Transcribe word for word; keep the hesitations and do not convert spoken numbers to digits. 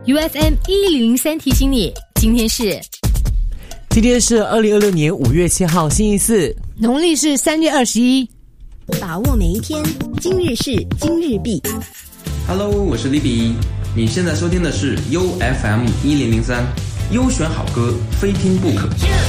U F M 一零零三提醒你，今天是今天是二零二六年五月七号，星期四， 农历是三月二十一。 把握每一天，今日事今日毕。 Hello， 我是 Libby， 你现在收听的是 U F M 一零零三，优选好歌，非听不可。